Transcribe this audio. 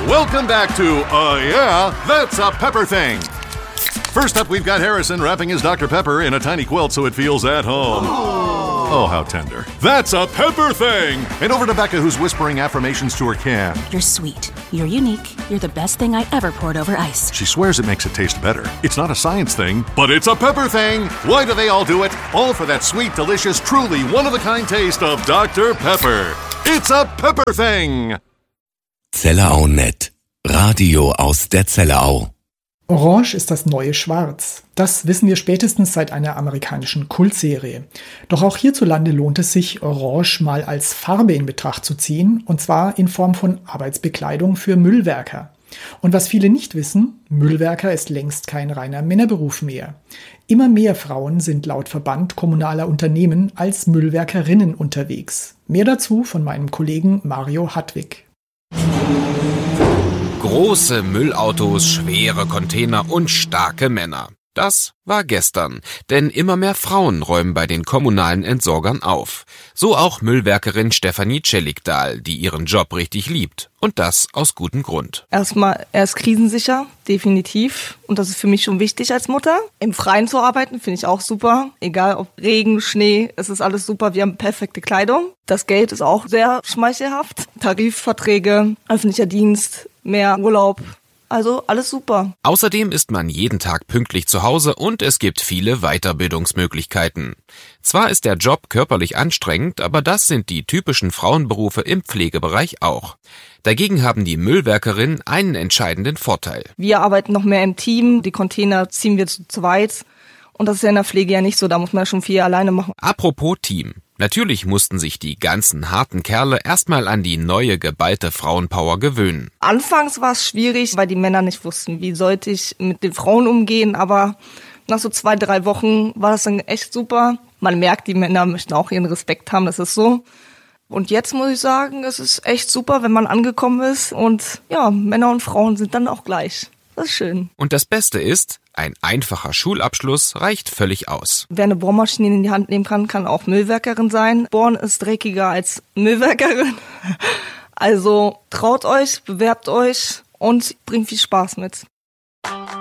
Welcome back to, yeah, that's a Pepper Thing. First up, we've got Harrison wrapping his Dr. Pepper in a tiny quilt so it feels at home. Oh, how tender. That's a Pepper Thing! And over to Becca, who's whispering affirmations to her can. You're sweet. You're unique. You're the best thing I ever poured over ice. She swears it makes it taste better. It's not a science thing, but it's a Pepper Thing! Why do they all do it? All for that sweet, delicious, truly one-of-a-kind taste of Dr. Pepper. It's a Pepper Thing! Zellerau.net. Radio aus der Zellerau. Orange ist das neue Schwarz. Das wissen wir spätestens seit einer amerikanischen Kultserie. Doch auch hierzulande lohnt es sich, Orange mal als Farbe in Betracht zu ziehen, und zwar in Form von Arbeitsbekleidung für Müllwerker. Und was viele nicht wissen, Müllwerker ist längst kein reiner Männerberuf mehr. Immer mehr Frauen sind laut Verband kommunaler Unternehmen als Müllwerkerinnen unterwegs. Mehr dazu von meinem Kollegen Mario Hartwig. Große Müllautos, schwere Container und starke Männer. Das war gestern, denn immer mehr Frauen räumen bei den kommunalen Entsorgern auf. So auch Müllwerkerin Stefanie Cellikdahl, die ihren Job richtig liebt. Und das aus gutem Grund. Erstmal, er ist krisensicher, definitiv. Und das ist für mich schon wichtig als Mutter. Im Freien zu arbeiten, finde ich auch super. Egal ob Regen, Schnee, es ist alles super. Wir haben perfekte Kleidung. Das Geld ist auch sehr schmeichelhaft. Tarifverträge, öffentlicher Dienst, mehr Urlaub. Also alles super. Außerdem ist man jeden Tag pünktlich zu Hause und es gibt viele Weiterbildungsmöglichkeiten. Zwar ist der Job körperlich anstrengend, aber das sind die typischen Frauenberufe im Pflegebereich auch. Dagegen haben die Müllwerkerinnen einen entscheidenden Vorteil. Wir arbeiten noch mehr im Team, die Container ziehen wir zu zweit. Und das ist ja in der Pflege ja nicht so, da muss man ja schon viel alleine machen. Apropos Team. Natürlich mussten sich die ganzen harten Kerle erstmal an die neue geballte Frauenpower gewöhnen. Anfangs war es schwierig, weil die Männer nicht wussten, wie sollte ich mit den Frauen umgehen. Aber nach so 2-3 Wochen war das dann echt super. Man merkt, die Männer möchten auch ihren Respekt haben, das ist so. Und jetzt muss ich sagen, es ist echt super, wenn man angekommen ist. Und ja, Männer und Frauen sind dann auch gleich. Das ist schön. Und das Beste ist, ein einfacher Schulabschluss reicht völlig aus. Wer eine Bohrmaschine in die Hand nehmen kann, kann auch Müllwerkerin sein. Bohren ist dreckiger als Müllwerkerin. Also traut euch, bewerbt euch und bringt viel Spaß mit.